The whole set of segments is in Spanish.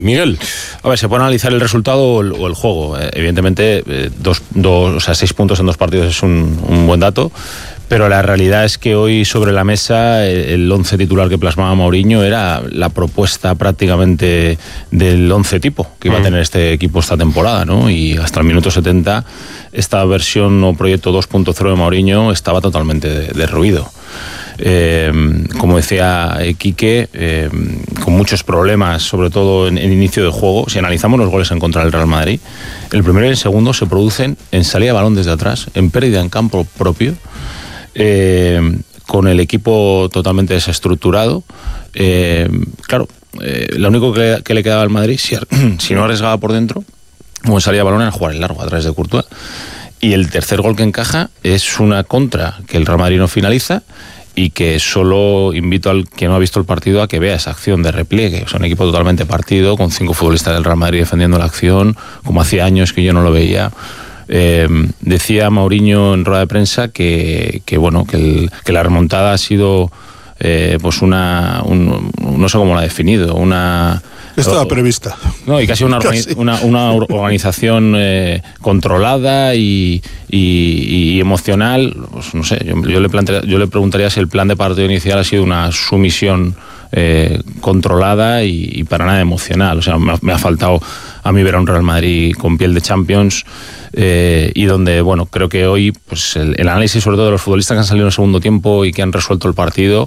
Miguel, a ver, se puede analizar el resultado o el juego. Evidentemente, 6 puntos en 2 partidos es un buen dato, pero la realidad es que hoy sobre la mesa el 11 titular que plasmaba Mourinho era la propuesta prácticamente del 11 tipo que iba a tener este equipo esta temporada, ¿no? Y hasta el minuto 70 esta versión o proyecto 2.0 de Mourinho estaba totalmente derruido. Como decía Quique, con muchos problemas, sobre todo en inicio de juego. Si analizamos los goles en contra del Real Madrid, el primero y el segundo se producen en salida de balón desde atrás, en pérdida en campo propio, con el equipo totalmente desestructurado. Claro, lo único que le quedaba al Madrid, si no arriesgaba por dentro, como salía de balón, era jugar en largo a través de Courtois. Y el tercer gol que encaja es una contra que el Real Madrid no finaliza, y que solo invito al que no ha visto el partido a que vea esa acción de repliegue. O sea, un equipo totalmente partido, con 5 futbolistas del Real Madrid defendiendo la acción, como hacía años que yo no lo veía. Decía Mourinho en rueda de prensa que la remontada ha sido pues no sé cómo la ha definido, estaba prevista. No, y casi una organización controlada y emocional. Pues no sé, yo le preguntaría si el plan de partido inicial ha sido una sumisión controlada y para nada emocional. O sea, me ha faltado a mí ver a un Real Madrid con piel de Champions, y donde, bueno, creo que hoy pues el análisis sobre todo de los futbolistas que han salido en el segundo tiempo y que han resuelto el partido,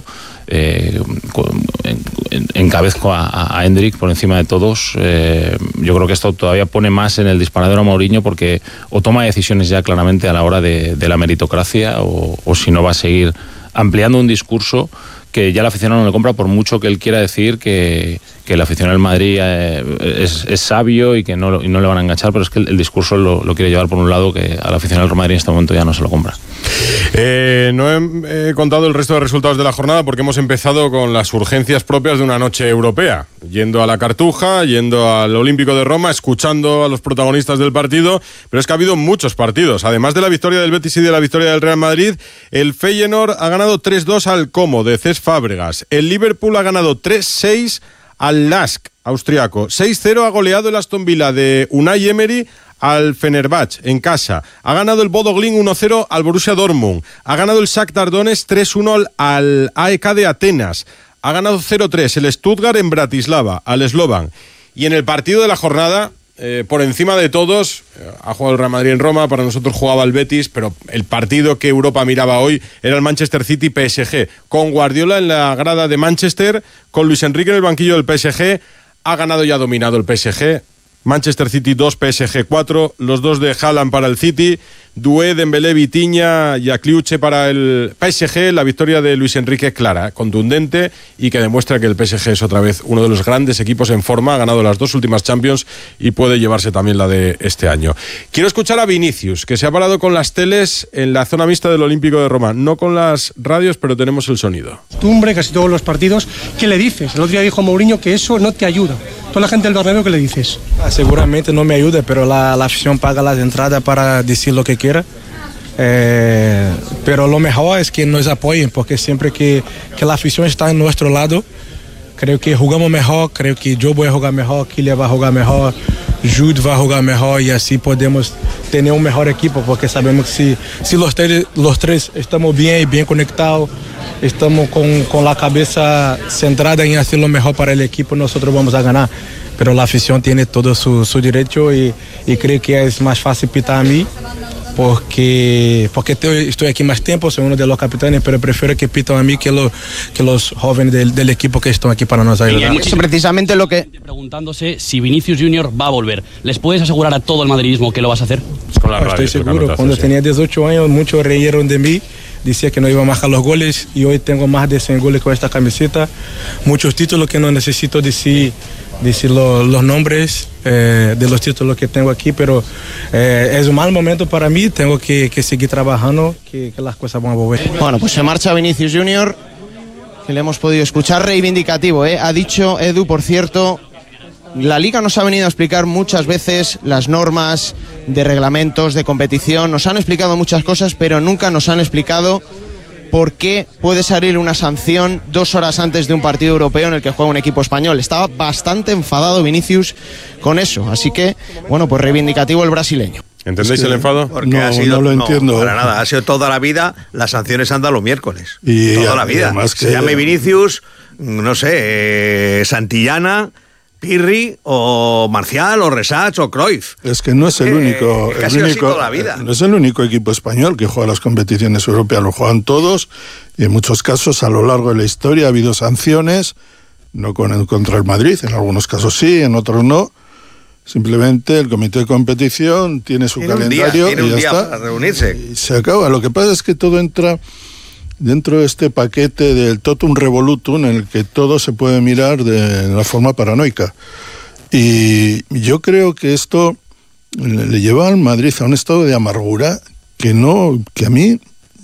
encabezco a Hendrik por encima de todos. Yo creo que esto todavía pone más en el disparadero a Mourinho, porque o toma decisiones ya claramente a la hora de la meritocracia, o si no va a seguir ampliando un discurso que ya el aficionado no le compra, por mucho que él quiera decir que el aficionado del Madrid es sabio y que no le van a enganchar, pero es que el discurso lo quiere llevar por un lado que al aficionado del Madrid en este momento ya no se lo compra. No he contado el resto de resultados de la jornada porque hemos empezado con las urgencias propias de una noche europea, yendo a la Cartuja, yendo al Olímpico de Roma, escuchando a los protagonistas del partido, pero es que ha habido muchos partidos. Además de la victoria del Betis y de la victoria del Real Madrid, el Feyenoord ha ganado 3-2 al Como de Cesc Fábregas, el Liverpool ha ganado 3-6 al Lask austriaco, 6-0 ha goleado el Aston Villa de Unai Emery al Fenerbahce en casa, ha ganado el Bodo Glimt 1-0 al Borussia Dortmund, ha ganado el Shakhtar Donetsk 3-1 al AEK de Atenas, ha ganado 0-3 el Stuttgart en Bratislava al Slovan. Y en el partido de la jornada, por encima de todos, ha jugado el Real Madrid en Roma, para nosotros jugaba el Betis, pero el partido que Europa miraba hoy era el Manchester City PSG, con Guardiola en la grada de Manchester, con Luis Enrique en el banquillo del PSG. Ha ganado y ha dominado el PSG. Manchester City 2, PSG 4, los 2 de Haaland para el City, Doué, Dembélé, Vitinha y Akliuche para el PSG. La victoria de Luis Enrique clara, contundente, y que demuestra que el PSG es otra vez uno de los grandes equipos en forma, ha ganado las 2 últimas Champions y puede llevarse también la de este año. Quiero escuchar a Vinicius, que se ha parado con las teles en la zona mixta del Olímpico de Roma, no con las radios, pero tenemos el sonido. Casi todos los partidos, ¿qué le dices? El otro día dijo Mourinho que eso no te ayuda. Toda la gente del Bernabéu, ¿qué le dices? Seguramente no me ayuda, pero la afición paga las entradas para decir lo que quiera. Pero lo mejor es que nos apoyen, porque siempre que la afición está en nuestro lado, creo que jugamos mejor, creo que yo voy a jugar mejor, Kylian va a jugar mejor, Jude va a jugar mejor, y así podemos tener un mejor equipo, porque sabemos que si los tres estamos bien conectados, estamos con la cabeza centrada en hacer lo mejor para el equipo, nosotros vamos a ganar. Pero la afición tiene todo su derecho, y creo que es más fácil pitar a mí, porque estoy aquí más tiempo, soy uno de los capitanes, pero prefiero que pitan a mí que los jóvenes del equipo que están aquí para nos ayudar. Eso precisamente lo que... Preguntándose si Vinicius Junior va a volver. ¿Les puedes asegurar a todo el madridismo que lo vas a hacer? Estoy seguro. Cuando tenía 18 años, muchos reyeron de mí. Decía que no iba a marcar los goles, y hoy tengo más de 100 goles con esta camiseta. Muchos títulos que no necesito decir los nombres de los títulos que tengo aquí, pero es un mal momento para mí. Tengo que seguir trabajando, que las cosas van a volver. Bueno, pues se marcha Vinicius Junior, que le hemos podido escuchar reivindicativo, Ha dicho Edu, por cierto, la Liga nos ha venido a explicar muchas veces las normas de reglamentos de competición, nos han explicado muchas cosas, pero nunca nos han explicado ¿por qué puede salir una sanción 2 horas antes de un partido europeo en el que juega un equipo español? Estaba bastante enfadado Vinicius con eso, así que, bueno, pues reivindicativo el brasileño. ¿Entendéis el enfado? Porque no lo entiendo. Para nada, ha sido toda la vida, las sanciones andan los miércoles. Y toda la vida. Se llame Vinicius, no sé, Santillana, Pirri o Marcial o Resach o Cruyff. Es que no es el único, toda la vida. No es el único equipo español que juega las competiciones europeas, lo juegan todos y en muchos casos a lo largo de la historia ha habido sanciones, no contra el Madrid, en algunos casos sí, en otros no. Simplemente el comité de competición tiene su calendario tiene un día para reunirse. Y se acaba. Lo que pasa es que todo entra dentro de este paquete del totum revolutum en el que todo se puede mirar de la forma paranoica. Y yo creo que esto le lleva al Madrid a un estado de amargura que a mí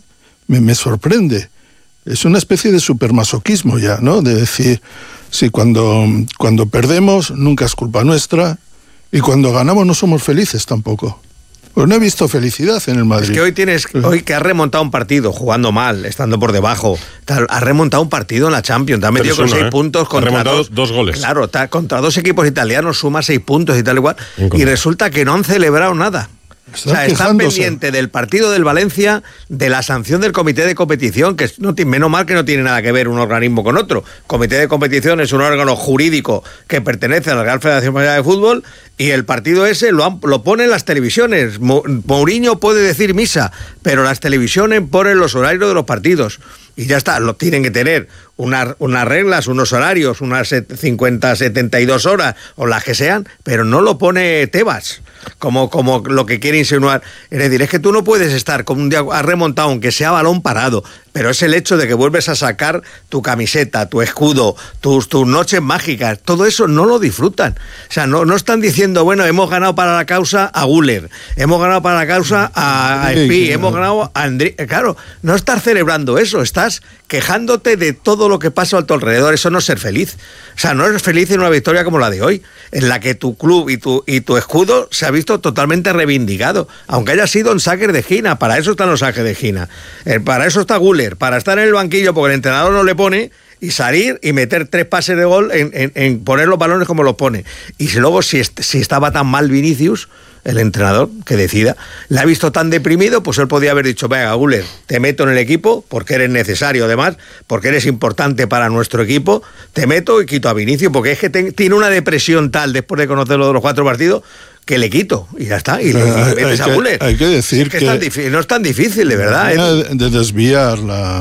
me sorprende. Es una especie de supermasoquismo ya, ¿no? De decir, sí, cuando perdemos nunca es culpa nuestra y cuando ganamos no somos felices tampoco. Pues no he visto felicidad en el Madrid. Es que hoy que has remontado un partido jugando mal, estando por debajo, has remontado un partido en la Champions, te has metido con 6 puntos contra has remontado 2 goles. Claro, contra 2 equipos italianos suma 6 puntos y tal igual, y resulta que no han celebrado nada. Están pendientes del partido del Valencia, de la sanción del comité de competición, que menos mal que no tiene nada que ver un organismo con otro. Comité de competición es un órgano jurídico que pertenece a la Real Federación Española de Fútbol y el partido ese lo ponen las televisiones. Mourinho puede decir misa, pero las televisiones ponen los horarios de los partidos. Y ya está, tienen que tener unas reglas, unos horarios, unas 50, 72 horas o las que sean, pero no lo pone Tebas, como lo que quiere insinuar. Es decir, es que tú no puedes estar con un día, has remontado, aunque sea balón parado, pero es el hecho de que vuelves a sacar tu camiseta, tu escudo, tus noches mágicas, todo eso no lo disfrutan. O sea, no están diciendo, bueno, hemos ganado para la causa a Güler, hemos ganado para la causa a Espí, hemos ganado a Andrés. Claro, no estás celebrando eso, estás quejándote de todo lo que pasa a tu alrededor. Eso no es ser feliz. O sea, no eres feliz en una victoria como la de hoy, en la que tu club y tu escudo se ha visto totalmente reivindicado, aunque haya sido en saques de esquina. Para eso están los saques de esquina, para eso está Güler, para estar en el banquillo porque el entrenador no le pone, y salir y meter 3 pases de gol en poner los balones como los pone. Y luego si estaba tan mal Vinicius, el entrenador que decida, le ha visto tan deprimido, pues él podía haber dicho, venga, Güler, te meto en el equipo porque eres necesario, además, porque eres importante para nuestro equipo, te meto y quito a Vinicius, porque es que tiene una depresión tal después de conocerlo de los 4 partidos, que le quito, y ya está, y le metes a Güler. Hay que decir que no es tan difícil, de verdad. De desviar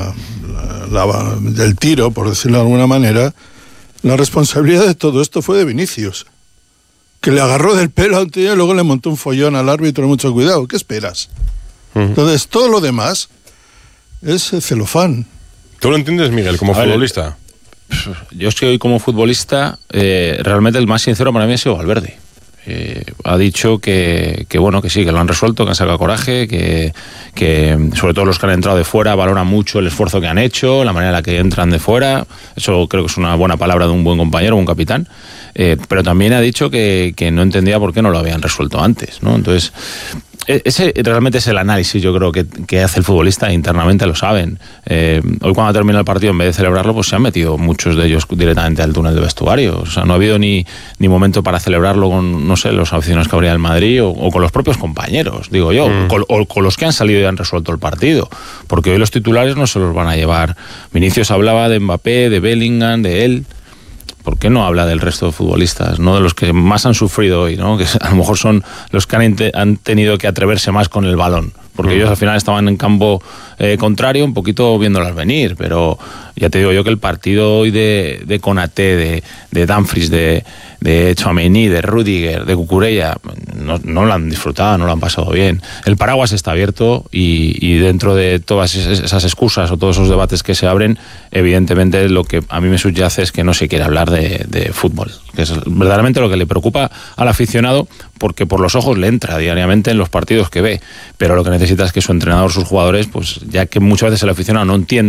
del tiro, por decirlo de alguna manera, la responsabilidad de todo esto fue de Vinicius, que le agarró del pelo a un tío y luego le montó un follón al árbitro. Mucho cuidado, ¿qué esperas? Entonces, todo lo demás es celofán. ¿Tú lo entiendes, Miguel, como futbolista? Yo es que hoy como futbolista, realmente el más sincero para mí ha sido Valverde. Ha dicho que bueno, que sí, que lo han resuelto, que han sacado coraje, que sobre todo los que han entrado de fuera valoran mucho el esfuerzo que han hecho, la manera en la que entran de fuera. Eso creo que es una buena palabra de un buen compañero, un capitán. Pero también ha dicho que no entendía por qué no lo habían resuelto antes, ¿no? Entonces, ese realmente es el análisis, yo creo, que hace el futbolista, internamente lo saben. Hoy cuando termina el partido, en vez de celebrarlo, pues se han metido muchos de ellos directamente al túnel de vestuario. O sea, no ha habido ni momento para celebrarlo con, no sé, los aficionados que habría del Madrid o con los propios compañeros, digo yo, o con los que han salido y han resuelto el partido. Porque hoy los titulares no se los van a llevar. Vinicius hablaba de Mbappé, de Bellingham, de él. ¿Por qué no habla del resto de futbolistas, no de los que más han sufrido hoy, ¿no? Que a lo mejor son los que han tenido que atreverse más con el balón? Porque ellos al final estaban en campo contrario, un poquito viéndolas venir, pero ya te digo yo que el partido hoy de Konaté, de Dumfries, de Tchouaméni, de Rüdiger, de Cucurella, no lo han disfrutado, no lo han pasado bien. El paraguas está abierto y dentro de todas esas excusas o todos esos debates que se abren, evidentemente lo que a mí me subyace es que no se quiere hablar de fútbol, que es verdaderamente lo que le preocupa al aficionado, porque por los ojos le entra diariamente en los partidos que ve, pero lo que necesita es que su entrenador, sus jugadores, pues ya que muchas veces el aficionado no entiende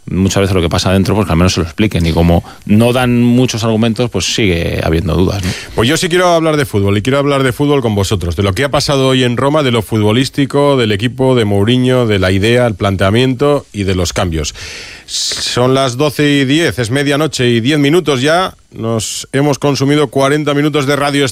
muchas veces lo que pasa adentro, pues que al menos se lo expliquen. Y como no dan muchos argumentos, pues sigue habiendo dudas, ¿no? Pues yo sí quiero hablar de fútbol, y quiero hablar de fútbol con vosotros, de lo que ha pasado hoy en Roma, de lo futbolístico, del equipo, de Mourinho, de la idea, el planteamiento y de los cambios. Son las 12:10, es medianoche y 10 minutos ya. Nos hemos consumido 40 minutos de Radio